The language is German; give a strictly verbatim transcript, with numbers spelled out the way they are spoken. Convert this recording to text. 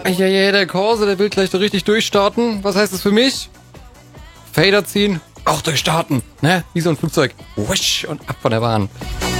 Ja, ja, der Corsa, der will gleich so richtig durchstarten. Was heißt das für mich? Fader ziehen, auch durchstarten, ne? Wie so ein Flugzeug. Wusch und ab von der Bahn.